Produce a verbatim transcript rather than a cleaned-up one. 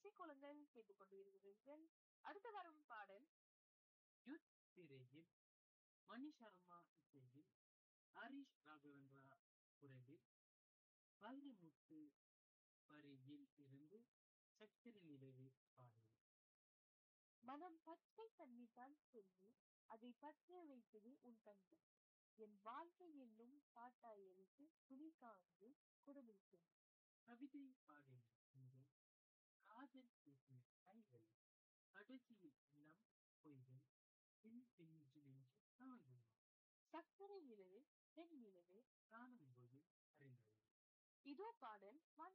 இசைக்குழுங்கள் கேட்டுக்கொண்டிருக்கிறீர்கள். அடுத்து வரும் பாடல் யுத் திரையில் மணி சர்மா இசையில் ஹரிஷ் ராகவேந்திரா குரலில் வைரமுத்து வரியில் இருந்து சக்கரை நிலவு பாடல். மனம் பச்சை தண்ணீர்தான் சொல்லி அதை பற்ற வைத்தது உன் கண்கள். என் வாழ்க்கை என்னும் பாட்டாய் எடுத்து துணி காந்து குடும்பத்தில் கவிதை பாடின உங்கள் காதல் பேசின கைகள் கடைசியில் எல்லாம் பொய்கள் பின் பிஞ்சு நெஞ்சு காணும் சக்கரை நிலவு பெண் நிலவு. காணும்போது அறிந்தது. இதோ பாடல்